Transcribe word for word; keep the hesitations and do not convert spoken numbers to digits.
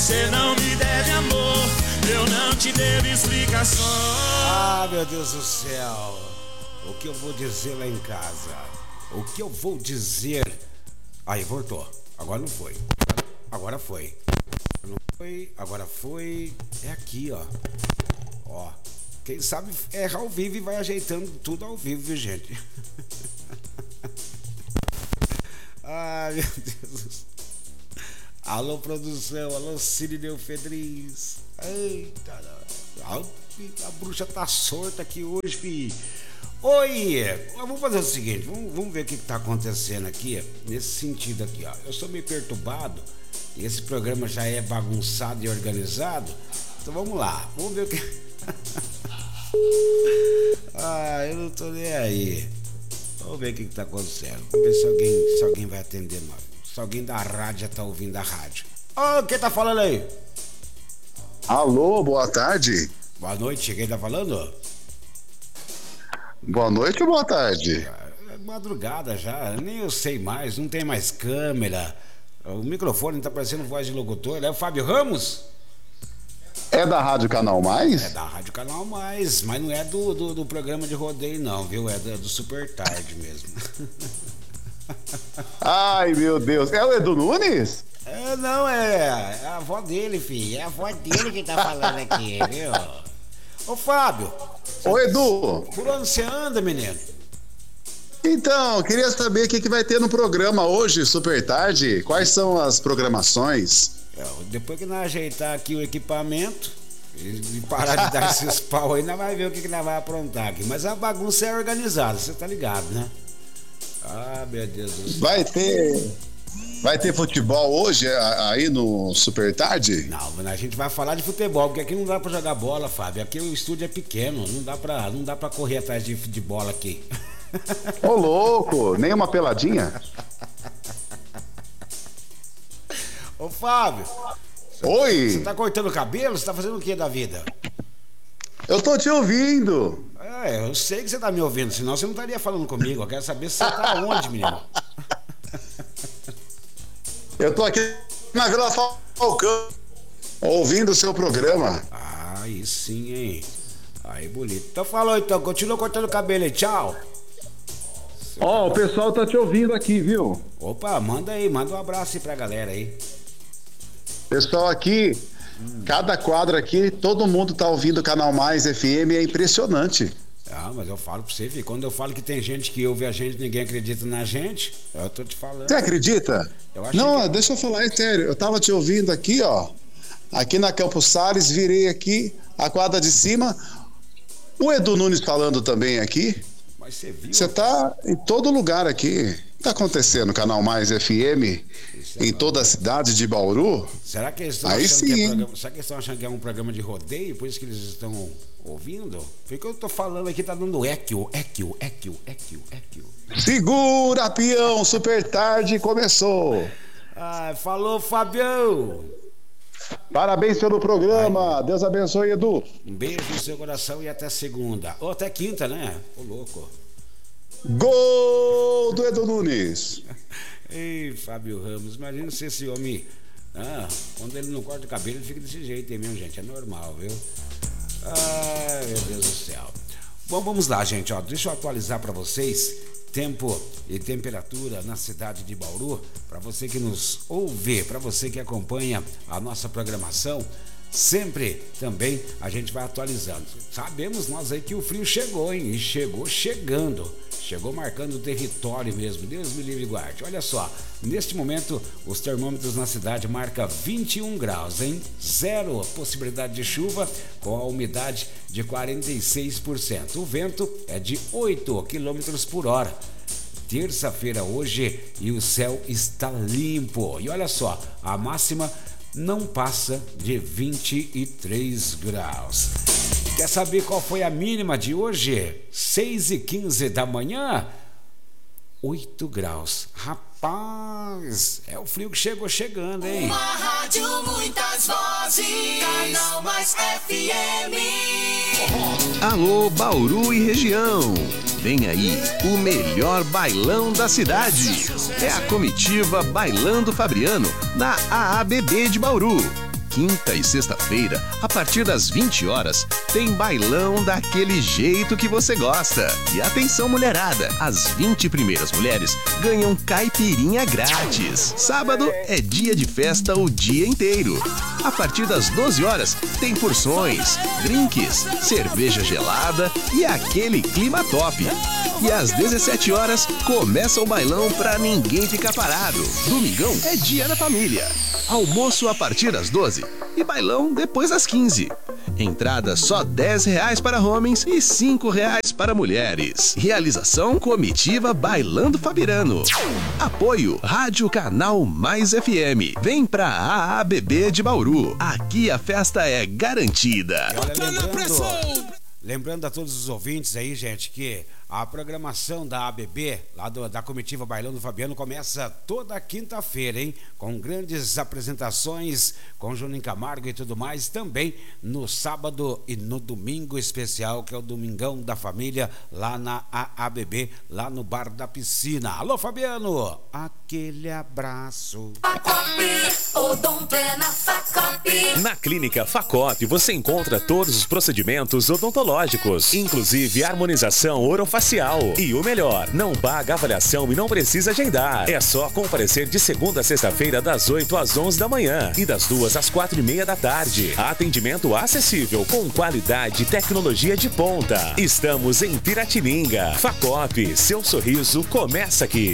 Você não me deve amor, eu não te devo explicações. Ah, meu Deus do céu. O que eu vou dizer lá em casa? O que eu vou dizer? Aí, voltou. Agora não foi. Agora foi. Não foi, agora foi. É aqui, ó. Ó. Quem sabe erra ao vivo e vai ajeitando tudo ao vivo, viu, gente? Ai, meu Deus. Alô, produção. Alô, Cirineu Fedriz. Eita, a, a bruxa tá sorta aqui hoje, filho. Oi, vamos fazer o seguinte, vamos, vamos ver o que está acontecendo aqui, nesse sentido aqui, ó. Eu sou meio perturbado, e esse programa já é bagunçado e organizado, então vamos lá, vamos ver o que... Ah, eu não tô nem aí. Vamos ver o que está acontecendo, vamos ver se alguém, se alguém vai atender nós, se alguém da rádio já tá ouvindo a rádio. Ô, quem tá falando aí? Alô, boa tarde. Boa noite, quem tá falando? Boa noite ou boa tarde? É madrugada já, nem eu sei mais, não tem mais câmera. O microfone tá parecendo voz de locutor. É o Fábio Ramos? É da Rádio Canal Mais? É da Rádio Canal Mais, mas não é do, do, do programa de rodeio não, viu? É do, do Super Tarde mesmo. Ai, meu Deus, é o Edu Nunes? É, não, é, é a avó dele, filho. É a avó dele que tá falando aqui, viu? Ô, Fábio. Ô, Edu. Por onde você anda, menino? Então, queria saber o que, que vai ter no programa hoje, Super Tarde. Quais são as programações? É, depois que nós ajeitar aqui o equipamento e parar de dar esses pau aí, nós vamos ver o que, que nós vamos aprontar aqui. Mas a bagunça é organizada, você tá ligado, né? Ah, meu Deus do céu. Vai ter... Vai ter futebol hoje aí no Super Tarde? Não, a gente vai falar de futebol, porque aqui não dá pra jogar bola, Fábio. Aqui o estúdio é pequeno, não dá pra, não dá pra correr atrás de, de bola aqui. Ô, louco, nem uma peladinha? Ô, Fábio. Oi. Você tá cortando o cabelo? Você tá fazendo o que da vida? Eu tô te ouvindo. É, eu sei que você tá me ouvindo, senão você não estaria falando comigo. Eu quero saber se você tá onde, menino. Eu tô aqui na Vila Falcão, ouvindo o seu programa. Ah, aí sim, hein? Aí, bonito. Então falou, então. Continua cortando o cabelo aí. Tchau. Ó, oh, o pessoal tá te ouvindo aqui, viu? Opa, manda aí. Manda um abraço aí pra galera aí. Pessoal aqui, hum. cada quadro aqui, todo mundo tá ouvindo o Canal Mais F M, é impressionante. Ah, mas eu falo pra você, filho, quando eu falo que tem gente que ouve a gente, ninguém acredita na gente, eu tô te falando. Você acredita? Eu Não, que... deixa eu falar, é sério, eu tava te ouvindo aqui, ó, aqui na Campos Sales, virei aqui, a quadra de cima, o Edu Nunes falando também aqui. Mas você viu? Você tá em todo lugar aqui. O que tá acontecendo? Canal Mais F M, é em toda a cidade de Bauru? Será que eles estão Aí achando sim, que é hein? programa... Será que eles estão achando que é um programa de rodeio, por isso que eles estão ouvindo? Porque eu tô falando aqui, tá dando eco, eco, eco, eco, eco. Segura, peão, Super Tarde começou. Ah, falou, Fabião. Parabéns pelo programa. Ai. Deus abençoe, Edu. Um beijo no seu coração e até segunda. Ou até quinta, né? Ô, louco. Gol do Edu Nunes. Ei, Fábio Ramos, imagina se esse homem, ah, quando ele não corta o cabelo, ele fica desse jeito aí mesmo, gente, é normal, viu? Ai, meu Deus do céu. Bom, vamos lá, gente, ó, deixa eu atualizar para vocês tempo e temperatura na cidade de Bauru, para você que nos ouve, para você que acompanha a nossa programação. Sempre também a gente vai atualizando. Sabemos nós aí que o frio chegou, hein? E chegou chegando. Chegou marcando o território mesmo. Deus me livre e guarde. Olha só, neste momento os termômetros na cidade marcam vinte e um graus, hein? Zero possibilidade de chuva com a umidade de quarenta e seis por cento. O vento é de oito quilômetros por hora. Terça-feira hoje e o céu está limpo. E olha só, a máxima não passa de vinte e três graus. Quer saber qual foi a mínima de hoje? seis e quinze da manhã, oito graus. Rapaz, é o frio que chegou chegando, hein? Uma rádio, muitas vozes, Canal Mais F M. Alô, Bauru e região. Vem aí o melhor bailão da cidade. É a comitiva Bailando Fabriano, da A A B B de Bauru. quinta e sexta-feira, a partir das vinte horas, tem bailão daquele jeito que você gosta. E atenção, mulherada, as vinte primeiras mulheres ganham caipirinha grátis. Sábado é dia de festa o dia inteiro. A partir das doze horas, tem porções, drinks, cerveja gelada e aquele clima top. E às dezessete horas, começa o bailão pra ninguém ficar parado. Domingão é dia da família. Almoço a partir das doze e bailão depois das quinze. Entrada só dez reais para homens e cinco reais para mulheres. Realização Comitiva Bailando Fabirano. Apoio Rádio Canal Mais F M. Vem pra A A B B de Bauru. Aqui a festa é garantida. Olha, lembrando, lembrando a todos os ouvintes aí, gente, que a programação da A B B, lá do, da Comitiva Bailando Fabiano, começa toda quinta-feira, hein? Com grandes apresentações, com Juninho Camargo e tudo mais. Também no sábado e no domingo especial, que é o Domingão da Família, lá na A A B B, lá no Bar da Piscina. Alô, Fabiano! Aquele abraço. Na Clínica Facop, você encontra todos os procedimentos odontológicos, inclusive harmonização orofacial. E o melhor, não paga avaliação e não precisa agendar. É só comparecer de segunda a sexta-feira, das oito às onze da manhã e das duas às quatro e meia da tarde. Atendimento acessível, com qualidade e tecnologia de ponta. Estamos em Piratininga. Facop, seu sorriso começa aqui.